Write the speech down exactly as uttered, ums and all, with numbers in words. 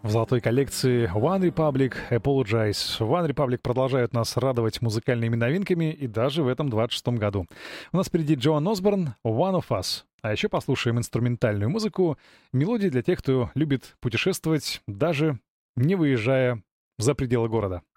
В золотой коллекции One Republic Apologize. One Republic продолжают нас радовать музыкальными новинками и даже в этом двадцать шестом году. У нас впереди Джоан Осборн «One of Us». А еще послушаем инструментальную музыку, мелодии для тех, кто любит путешествовать, даже не выезжая за пределы города.